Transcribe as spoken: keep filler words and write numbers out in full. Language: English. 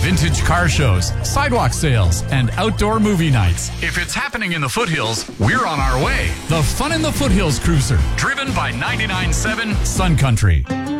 vintage car shows, sidewalk sales, and outdoor movie nights. If it's happening in the foothills, we're on our way. The Fun in the Foothills Cruiser, driven by ninety-nine point seven Sun Country.